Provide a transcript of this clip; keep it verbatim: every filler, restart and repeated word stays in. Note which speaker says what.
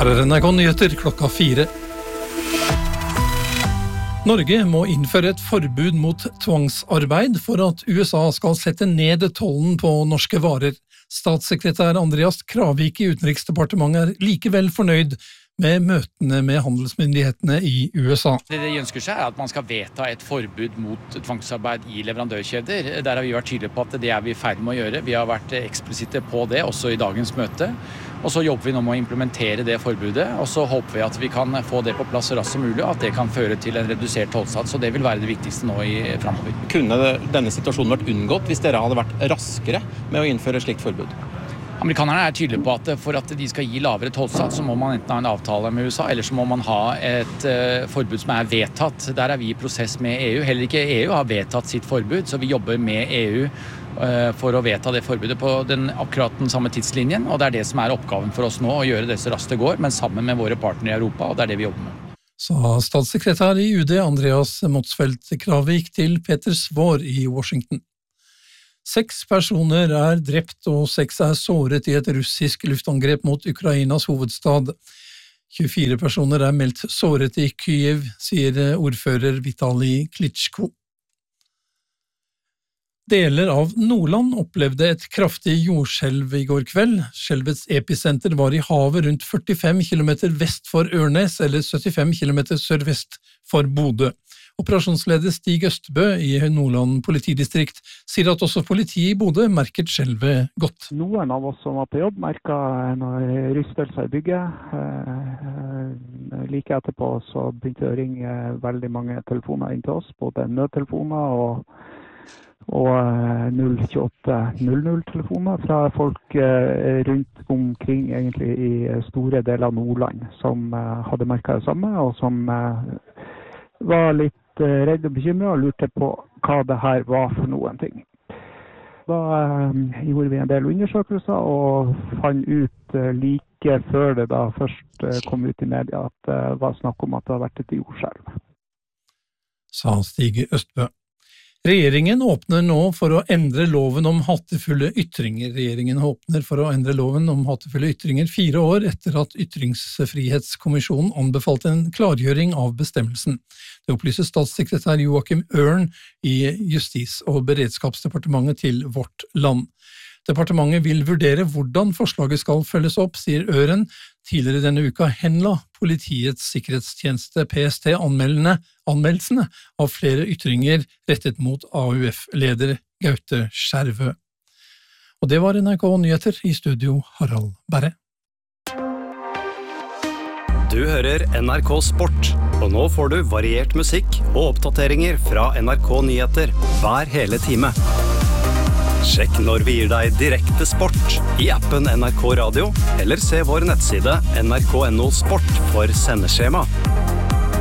Speaker 1: Her er N R K Nyheter klokka fire. Norge må innføre et forbud mot tvangsarbeid for at U S A skal sette ned tollen på norske varer. Statssekretær Andreas Kravik i Utenriksdepartementet er likevel fornøyd med møtene med handelsmyndighetene i U S A.
Speaker 2: Det de ønsker seg er at man skal vedta et forbud mot tvangsarbeid i leverandørkjeder. Der har vi vært tydelige på at det er vi i ferd med å gjøre. Vi har vært eksplisitte på det, også i dagens møte. Og så jobber vi nå med å implementere det forbudet, og så håper vi at vi kan få det på plass så raskt som mulig, og at det kan føre til en redusert tollsats, og det vil være det viktigste nå i fremover.
Speaker 3: Kunne denne situasjonen vært unngått hvis dere hadde vært raskere med å innføre et slikt forbud?
Speaker 2: Amerikanerne er tydelige på at for at de skal gi lavere tollsats, så må man enten ha en avtale med U S A, eller så må man ha et uh, forbud som er vedtatt. Der er vi i prosess med E U. Heller ikke E U har vedtatt sitt forbud, så vi jobber med E U uh, for å vedta det forbudet på den, akkurat den samme tidslinjen, og det er det som er oppgaven for oss nå, å gjøre det så raskt det går, men sammen med våre partnere i Europa, og det er det vi jobber med.
Speaker 1: Sa statssekretær i U D Andreas Motzfeldt Kravik til Peter Svår i Washington. Seks personer er drept og seks er såret i et russisk luftangrep mot Ukrainas hovedstad. tjuefire personer er meldt såret i Kyiv, sier ordfører Vitali Klitschko. Deler av Nordland opplevde et kraftig jordskjelv i går kveld. Skjelvets episenter var i havet rundt førtifem kilometer vest for Ørnes, eller syttifem kilometer sørvest for Bodø. Operasjonsleder Stig Østbø i Nordland politidistrikt sier at også politiet i Bodø merket skjelvet godt.
Speaker 4: Noen av oss som var på jobb merket en rystelse i bygget. Like etterpå så begynte det å ringe veldig mange telefoner inn til oss, både nødtelefoner og, og null tjueåtte null null-telefoner fra folk rundt omkring egentlig i store deler av Nordland som hadde merket det samme, og som var litt redd og bekymret og lurte på hva det her var for noen ting. Da eh, gjorde vi en del undersøkelser og fant ut eh, like før det da først eh, kom ut i media at det eh, var snakk om at det hadde vært et jordskjelv.
Speaker 1: Sa Stig Østbø. Regjeringen åpner nå for å endre loven om hatefulle ytringer. Regjeringen åpner for å endre loven om hatefulle ytringer fire år etter at Ytringsfrihetskommisjonen anbefalte en klargjøring av bestemmelsen. Det opplyser statssekretær Joakim Ørn i Justis- og beredskapsdepartementet til Vårt Land. Departementet vil vurdere hvordan forslaget skal følges opp, sier Øren. Tidligere denne uka henla Politiets sikkerhetstjeneste P S T anmeldende anmeldelsene av flere ytringer rettet mot A U F-leder Gaute Skjervø. Og det var N R K Nyheter, i studio Harald Berre.
Speaker 5: Du hører N R K Sport, og nå får du variert musikk og oppdateringer fra N R K Nyheter hver hele time. Sjekk når vi gir deg direkte sport i appen N R K Radio, eller se vår nettside N R K punktum no sport for sendeskjema.